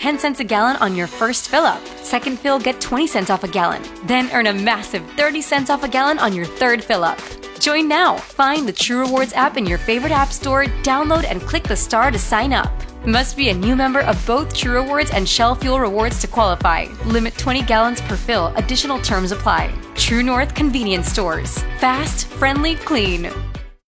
10 cents a gallon on your first fill-up. Second fill, get 20 cents off a gallon. Then earn a massive 30 cents off a gallon on your third fill-up. Join now. Find the True Rewards app in your favorite app store, download and click the star to sign up. Must be a new member of both True Rewards and Shell Fuel Rewards to qualify. Limit 20 gallons per fill. Additional terms apply. True North Convenience Stores. Fast, friendly, clean.